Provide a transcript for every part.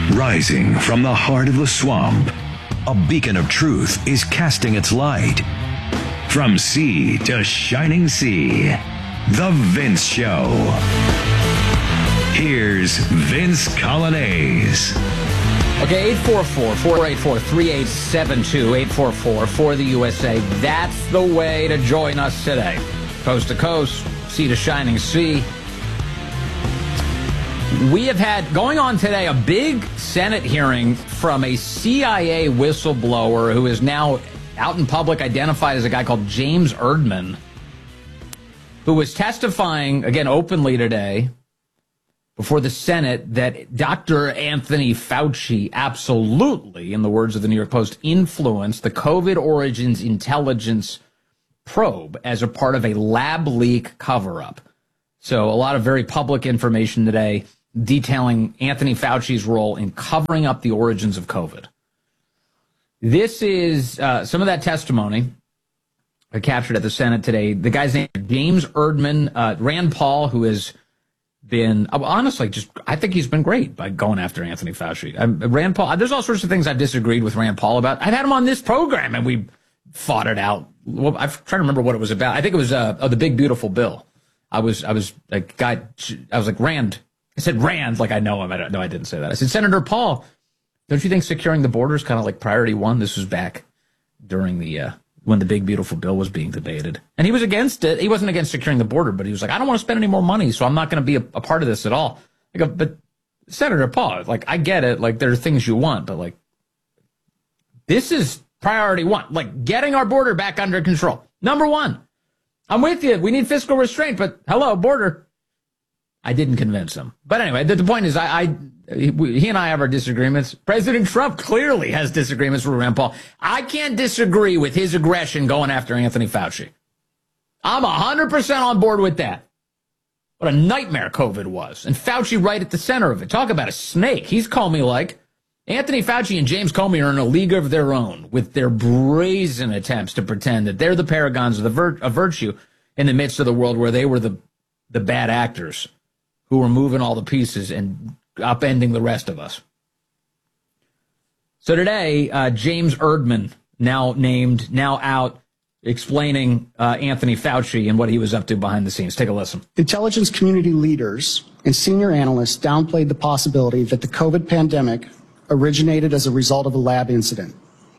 Rising from the heart of the swamp, a beacon of truth is casting its light. From sea to shining sea, The Vince Show. Here's Vince Coglianese. Okay, 844-484-3872, 844-4 the That's the way to join us today. Coast to coast, sea to shining sea. We have had, going on today, a big Senate hearing from a CIA whistleblower who is now out in public, identified as a guy called James Erdman, who was testifying, again, openly today before the Senate that Dr. Anthony Fauci absolutely, in the words of the New York Post, influenced the COVID origins intelligence probe as a part of a lab leak cover-up. So a lot of very public information today detailing Anthony Fauci's role in covering up the origins of COVID. This is some of that testimony I captured at the Senate today. The guy's name is James Erdman. Rand Paul, who has been, honestly, I think he's been great by going after Anthony Fauci. Rand Paul, there's all sorts of things I've disagreed with Rand Paul about. I've had him on this program, and we fought it out. Well, I'm trying to remember what it was about. I think it was the Big Beautiful Bill. I was like, Rand. I said Rand, like I know him. No, I didn't say that. I said, Senator Paul, don't you think securing the border is kind of like priority one? This was back during the when the Big Beautiful Bill was being debated. And he was against it. He wasn't against securing the border, but he was like, I don't want to spend any more money, so I'm not going to be a part of this at all. I go, but Senator Paul, like, I get it. Like, there are things you want, but like, this is priority one. Like, getting our border back under control. Number one. I'm with you. We need fiscal restraint, but hello, border. I didn't convince him. But anyway, the point is, he and I have our disagreements. President Trump clearly has disagreements with Rand Paul. I can't disagree with his aggression going after Anthony Fauci. I'm 100% on board with that. What a nightmare COVID was. And Fauci right at the center of it. Talk about a snake. He's Comey-like. Anthony Fauci and James Comey are in a league of their own with their brazen attempts to pretend that they're the paragons of virtue in the midst of the world where they were the bad actors who were moving all the pieces and upending the rest of us. So today, James Erdman, now out, explaining Anthony Fauci and what he was up to behind the scenes. Take a listen. Intelligence community leaders and senior analysts downplayed the possibility that the COVID pandemic originated as a result of a lab incident.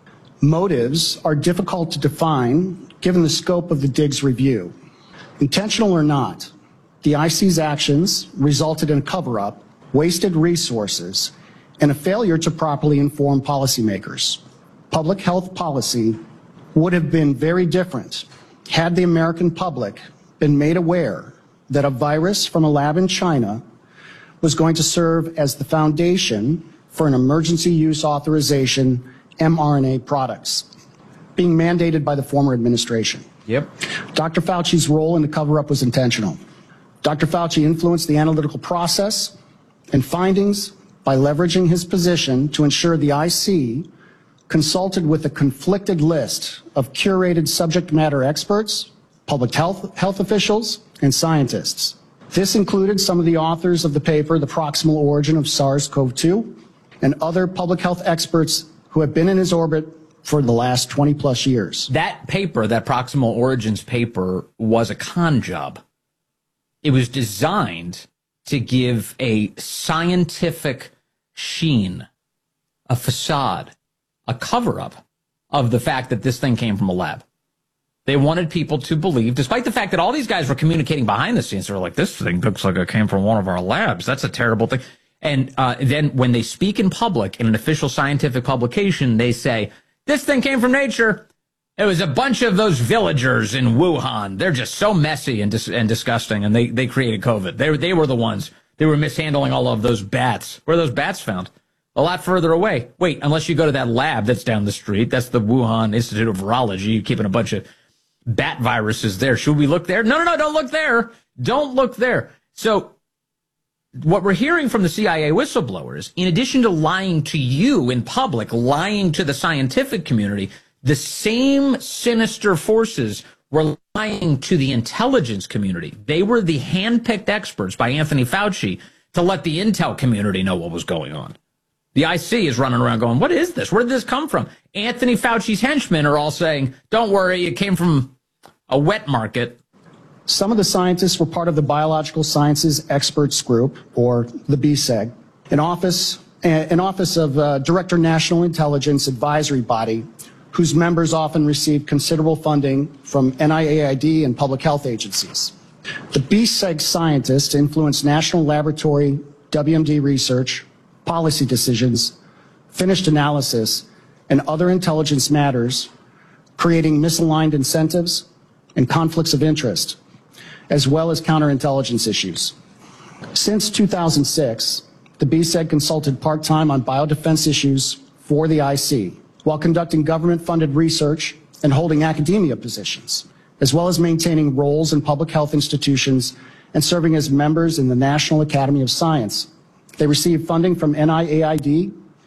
Motives are difficult to define given the scope of the Diggs review. Intentional or not, the IC's actions resulted in a cover-up, wasted resources, and a failure to properly inform policymakers. Public health policy would have been very different had the American public been made aware that a virus from a lab in China was going to serve as the foundation for an emergency use authorization mRNA products being mandated by the former administration. Yep. Dr. Fauci's role in the cover-up was intentional. Dr. Fauci influenced the analytical process and findings by leveraging his position to ensure the IC consulted with a conflicted list of curated subject matter experts, public health officials, and scientists. This included some of the authors of the paper, The Proximal Origin of SARS-CoV-2, and other public health experts who have been in his orbit for the last 20 plus years. That paper, that Proximal Origins paper, was a con job. It was designed to give a scientific sheen, a facade, a cover-up of the fact that this thing came from a lab. They wanted people to believe, despite the fact that all these guys were communicating behind the scenes, they were like, this thing looks like it came from one of our labs. That's a terrible thing. And then when they speak in public in an official scientific publication, they say, this thing came from nature. It was a bunch of those villagers in Wuhan. They're just so messy and disgusting, and they created COVID. They were the ones. They were mishandling all of those bats. Where are those bats found? A lot further away. Wait, unless you go to that lab that's down the street. That's the Wuhan Institute of Virology. You're keeping a bunch of bat viruses there. Should we look there? No, don't look there. Don't look there. So what we're hearing from the CIA whistleblowers, in addition to lying to you in public, lying to the scientific community, the same sinister forces were lying to the intelligence community. They were the handpicked experts by Anthony Fauci to let the intel community know what was going on. The IC is running around going, what is this? Where did this come from? Anthony Fauci's henchmen are all saying, don't worry, it came from a wet market. Some of the scientists were part of the Biological Sciences Experts Group, or the BSEG, an office of Director National Intelligence Advisory Body, whose members often receive considerable funding from NIAID and public health agencies. The BSEG scientists influence national laboratory, WMD research, policy decisions, finished analysis, and other intelligence matters, creating misaligned incentives and conflicts of interest, as well as counterintelligence issues. Since 2006, the BSEG consulted part-time on biodefense issues for the IC, while conducting government-funded research and holding academia positions, as well as maintaining roles in public health institutions and serving as members in the National Academy of Science. They received funding from NIAID